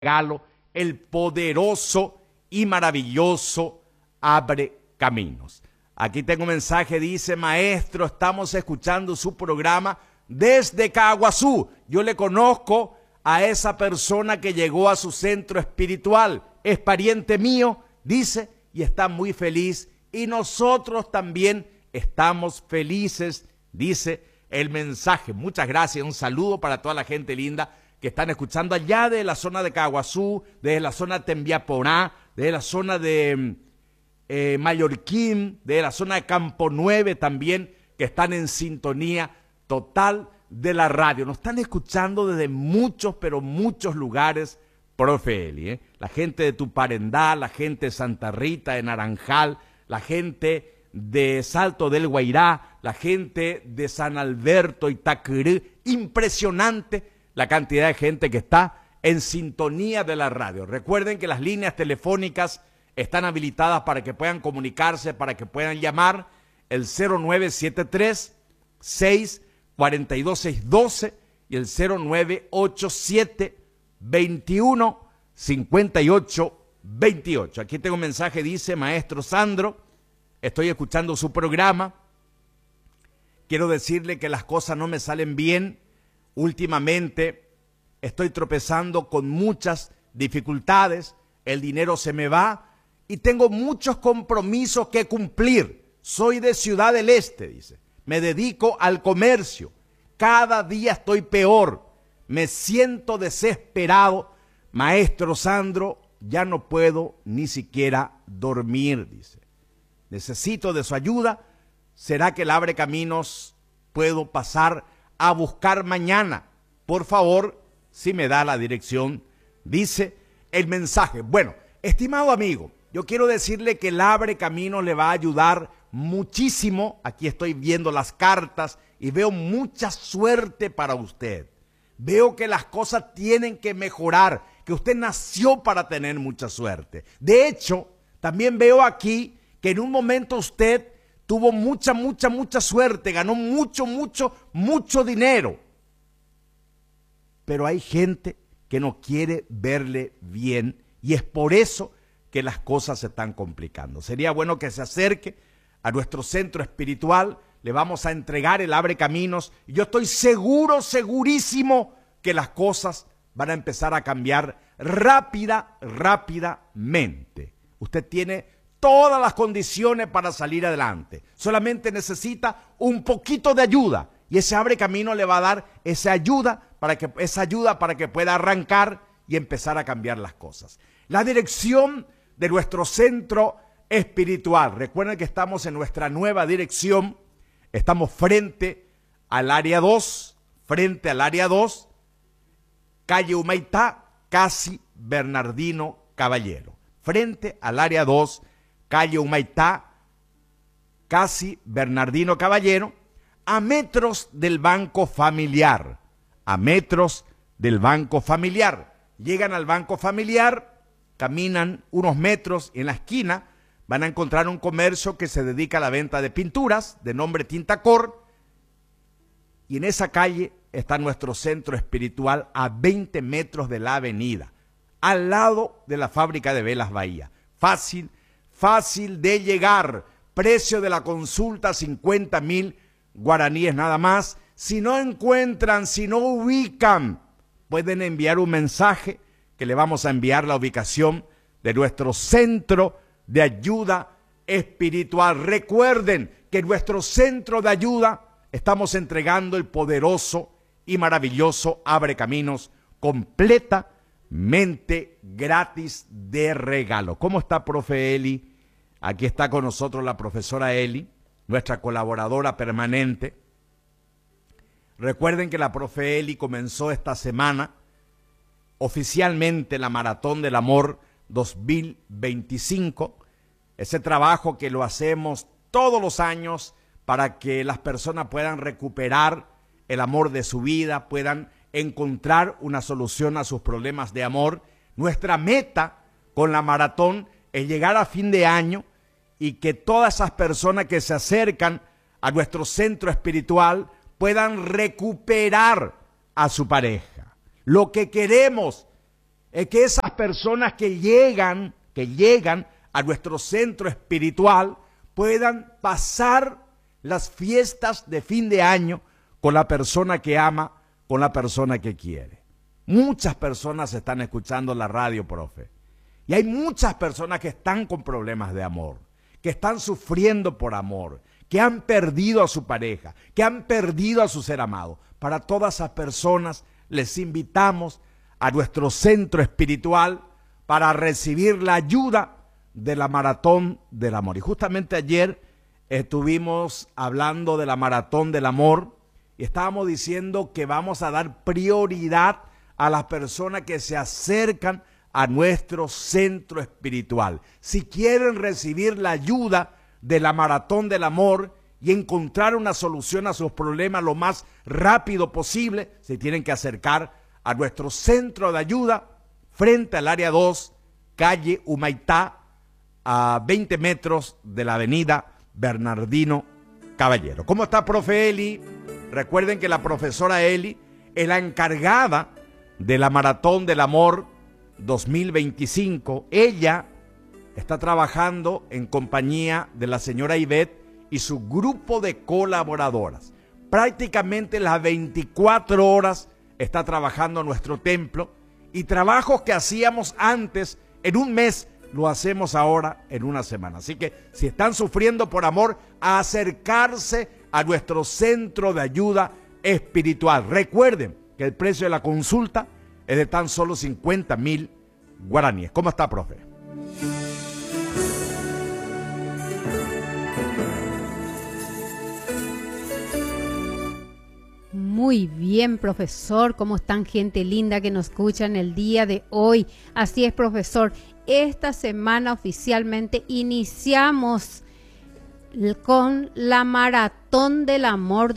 regalo, el poderoso y maravilloso Abre Caminos. Aquí tengo un mensaje, dice: maestro, estamos escuchando su programa desde Caguazú. Yo le conozco a esa persona que llegó a su centro espiritual, es pariente mío, dice, y está muy feliz, y nosotros también estamos felices, dice el mensaje. Muchas gracias, un saludo para toda la gente linda que están escuchando allá de la zona de Caguazú, de la zona de Tembiaporá, de la zona de Mallorquín, de la zona de Campo 9 también, que están en sintonía total de la radio. Nos están escuchando desde muchos, pero muchos lugares, profe Eli, La gente de Tuparendá, la gente de Santa Rita, de Naranjal, la gente de Salto del Guairá, la gente de San Alberto, Itaquirú. Impresionante la cantidad de gente que está en sintonía de la radio. Recuerden que las líneas telefónicas están habilitadas para que puedan comunicarse, para que puedan llamar el 0973-642-612 y el 0987-215828. Aquí tengo un mensaje, dice: maestro Sandro, estoy escuchando su programa. Quiero decirle que las cosas no me salen bien. Últimamente estoy tropezando con muchas dificultades, el dinero se me va y tengo muchos compromisos que cumplir. Soy de Ciudad del Este, dice. Me dedico al comercio. Cada día estoy peor. Me siento desesperado. Maestro Sandro, ya no puedo ni siquiera dormir, dice. Necesito de su ayuda. ¿Será que el Abre Caminos puedo pasar a buscar mañana? Por favor, si me da la dirección, dice el mensaje. Bueno, estimado amigo, yo quiero decirle que el Abre Caminos le va a ayudar muchísimo. Aquí estoy viendo las cartas y veo mucha suerte para usted. Veo que las cosas tienen que mejorar, que usted nació para tener mucha suerte. De hecho, también veo aquí que en un momento usted tuvo mucha suerte, ganó mucho dinero. Pero hay gente que no quiere verle bien y es por eso que las cosas se están complicando. Sería bueno que se acerque a nuestro centro espiritual. Le vamos a entregar el Abre Caminos y yo estoy segurísimo que las cosas van a empezar a cambiar rápidamente. Usted tiene todas las condiciones para salir adelante. Solamente necesita un poquito de ayuda y ese Abre Camino le va a dar esa ayuda para que pueda arrancar y empezar a cambiar las cosas. La dirección de nuestro centro espiritual. Recuerden que estamos en nuestra nueva dirección. Estamos frente al área 2, calle Humaitá, casi Bernardino Caballero. Frente al área 2, calle Humaitá, casi Bernardino Caballero, a metros del Banco Familiar. Llegan al Banco Familiar, caminan unos metros y en la esquina van a encontrar un comercio que se dedica a la venta de pinturas de nombre Tintacor. Y en esa calle está nuestro centro espiritual a 20 metros de la avenida, al lado de la fábrica de velas Bahía. Fácil de llegar. Precio de la consulta 50.000 guaraníes nada más. Si no encuentran, si no ubican, pueden enviar un mensaje que le vamos a enviar la ubicación de nuestro centro de ayuda espiritual. Recuerden que en nuestro centro de ayuda estamos entregando el poderoso y maravilloso Abre Caminos completamente gratis de regalo. ¿Cómo está, profe Eli? Aquí está con nosotros la profesora Eli, nuestra colaboradora permanente. Recuerden que la profe Eli comenzó esta semana oficialmente la Maratón del Amor 2025. Ese trabajo que lo hacemos todos los años para que las personas puedan recuperar el amor de su vida, puedan encontrar una solución a sus problemas de amor. Nuestra meta con la maratón es llegar a fin de año y que todas esas personas que se acercan a nuestro centro espiritual puedan recuperar a su pareja. Lo que queremos es que esas personas que llegan a nuestro centro espiritual puedan pasar las fiestas de fin de año con la persona que ama, con la persona que quiere. Muchas personas están escuchando la radio, profe, y hay muchas personas que están con problemas de amor, que están sufriendo por amor, que han perdido a su pareja, que han perdido a su ser amado. Para todas esas personas les invitamos a nuestro centro espiritual para recibir la ayuda de la Maratón del Amor. Y justamente ayer estuvimos hablando de la Maratón del Amor y estábamos diciendo que vamos a dar prioridad a las personas que se acercan a nuestro centro espiritual. Si quieren recibir la ayuda de la Maratón del Amor y encontrar una solución a sus problemas lo más rápido posible, se tienen que acercar a nuestro centro de ayuda frente al área 2, calle Humaitá, a 20 metros de la avenida Bernardino Caballero. ¿Cómo está, profe Eli? Recuerden que la profesora Eli es la encargada de la Maratón del Amor 2025. Ella está trabajando en compañía de la señora Ivette y su grupo de colaboradoras. Prácticamente las 24 horas está trabajando en nuestro templo, y trabajos que hacíamos antes en un mes lo hacemos ahora en una semana. Así que si están sufriendo por amor, a acercarse a nuestro centro de ayuda espiritual. Recuerden que el precio de la consulta es de tan solo 50.000 guaraníes. ¿Cómo está, profe? Muy bien, profesor. ¿Cómo están, gente linda que nos escucha en el día de hoy? Así es, profesor. Esta semana oficialmente iniciamos con la Maratón del Amor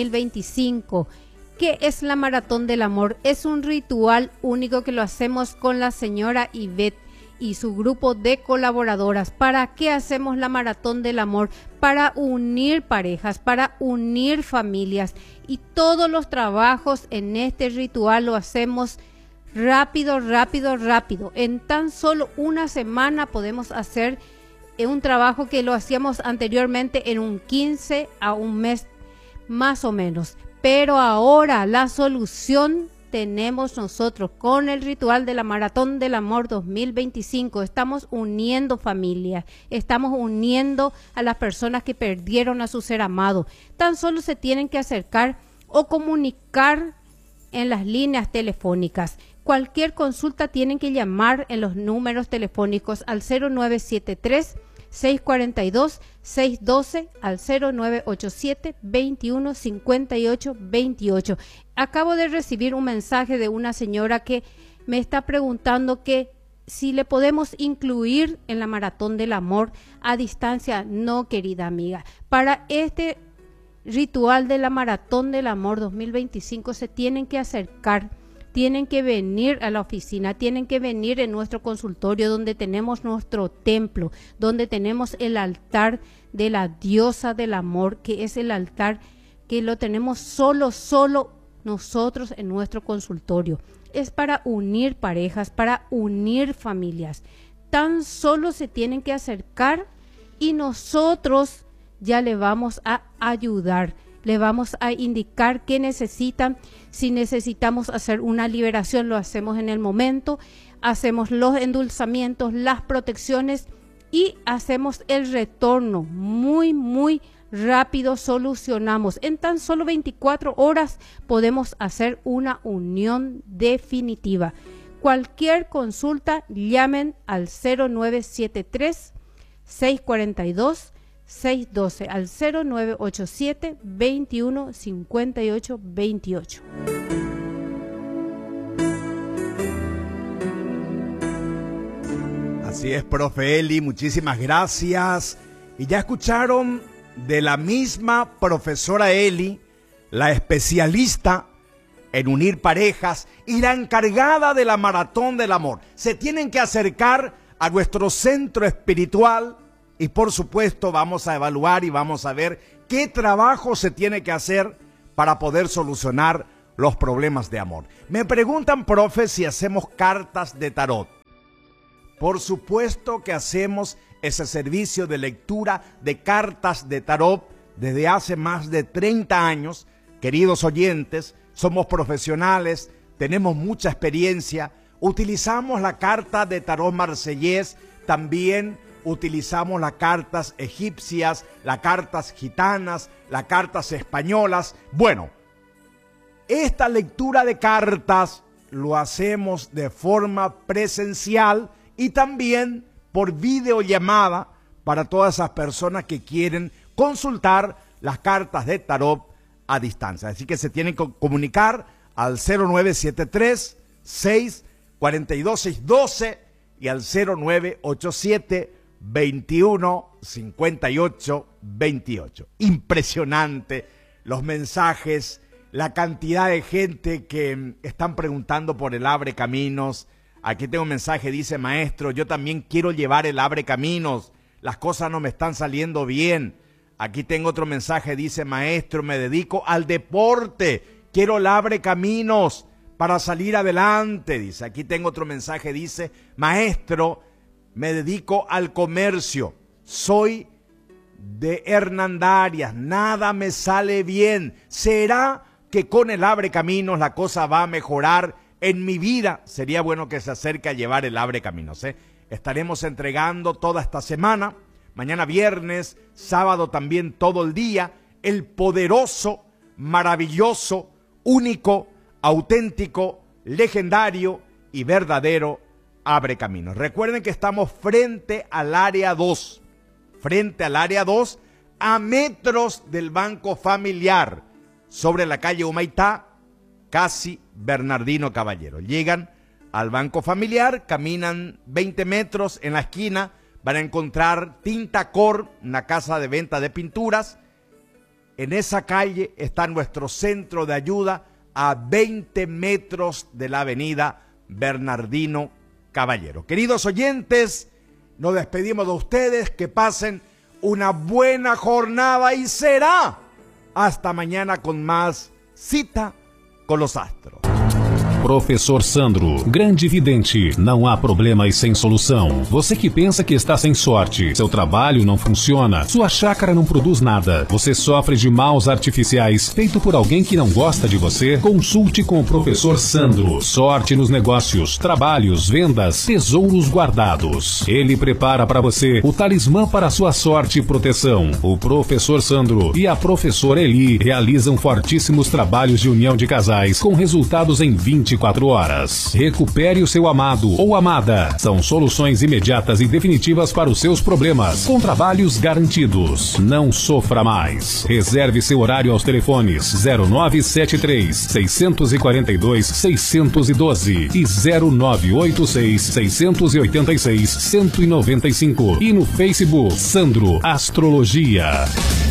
2025. ¿Qué es la Maratón del Amor? Es un ritual único que lo hacemos con la señora Ivette y su grupo de colaboradoras. ¿Para qué hacemos la Maratón del Amor? Para unir parejas, para unir familias, y todos los trabajos en este ritual lo hacemos rápido. En tan solo una semana podemos hacer un trabajo que lo hacíamos anteriormente en un 15 a un mes más o menos. Pero ahora la solución tenemos nosotros con el ritual de la Maratón del Amor 2025. Estamos uniendo familias, estamos uniendo a las personas que perdieron a su ser amado. Tan solo se tienen que acercar o comunicar en las líneas telefónicas. Cualquier consulta tienen que llamar en los números telefónicos al 0973 642 612 al 0987 21 58 28. Acabo de recibir un mensaje de una señora que me está preguntando que si le podemos incluir en la Maratón del Amor a distancia. No, querida amiga. Para este ritual de la Maratón del Amor 2025 se tienen que acercar, tienen que venir a la oficina, tienen que venir en nuestro consultorio donde tenemos nuestro templo, donde tenemos el altar de la diosa del amor, que es el altar que lo tenemos solo nosotros en nuestro consultorio. Es para unir parejas, para unir familias. Tan solo se tienen que acercar y nosotros ya le vamos a ayudar. Le vamos a indicar qué necesitan. Si necesitamos hacer una liberación, lo hacemos en el momento. Hacemos los endulzamientos, las protecciones y hacemos el retorno. Muy rápido solucionamos. En tan solo 24 horas podemos hacer una unión definitiva. Cualquier consulta, llamen al 0973 642 612 al 0987 21 58 28. Así es, profe Eli, muchísimas gracias. Y ya escucharon de la misma profesora Eli, la especialista en unir parejas y la encargada de la Maratón del Amor. Se tienen que acercar a nuestro centro espiritual. Y por supuesto vamos a evaluar y vamos a ver qué trabajo se tiene que hacer para poder solucionar los problemas de amor. Me preguntan, profe, si hacemos cartas de tarot. Por supuesto que hacemos ese servicio de lectura de cartas de tarot desde hace más de 30 años. Queridos oyentes, somos profesionales, tenemos mucha experiencia. Utilizamos la carta de tarot marsellés, también utilizamos las cartas egipcias, las cartas gitanas, las cartas españolas. Bueno, esta lectura de cartas lo hacemos de forma presencial y también por videollamada para todas esas personas que quieren consultar las cartas de tarot a distancia. Así que se tienen que comunicar al 0973 642 612 y al 0987 21 58 28. Impresionante los mensajes, la cantidad de gente que están preguntando por el Abre Caminos. Aquí tengo un mensaje, dice: maestro, yo también quiero llevar el Abre Caminos, las cosas no me están saliendo bien. Aquí tengo otro mensaje, dice: maestro, me dedico al deporte, quiero el Abre Caminos para salir adelante. Dice, aquí tengo otro mensaje, dice: maestro, me dedico al comercio, soy de Hernandarias, nada me sale bien. ¿Será que con el Abre Caminos la cosa va a mejorar en mi vida? Sería bueno que se acerque a llevar el Abre Caminos, ¿eh? Estaremos entregando toda esta semana, mañana viernes, sábado también todo el día, el poderoso, maravilloso, único, auténtico, legendario y verdadero Abre Caminos. Recuerden que estamos frente al área 2, a metros del Banco Familiar, sobre la calle Humaitá, casi Bernardino Caballero. Llegan al Banco Familiar, caminan 20 metros, en la esquina van a encontrar Tinta Cor, una casa de venta de pinturas. En esa calle está nuestro centro de ayuda, a 20 metros de la avenida Bernardino Caballero. Queridos oyentes, nos despedimos de ustedes, que pasen una buena jornada y será hasta mañana con más Cita com os Astros. Professor Sandro, grande vidente, não há problemas sem solução. Você que pensa que está sem sorte, seu trabalho não funciona, sua chácara não produz nada, você sofre de maus artificiais feito por alguém que não gosta de você, consulte com o Professor Sandro. Sorte nos negócios, trabalhos, vendas, tesouros guardados. Ele prepara para você o talismã para sua sorte e proteção. O Professor Sandro e a Professora Eli realizam fortíssimos trabalhos de união de casais com resultados em 24 horas. Recupere o seu amado ou amada. São soluções imediatas e definitivas para os seus problemas, com trabalhos garantidos. Não sofra mais. Reserve seu horário aos telefones 0973 642 612 e 0986 686 195 e no Facebook Sandro Astrologia.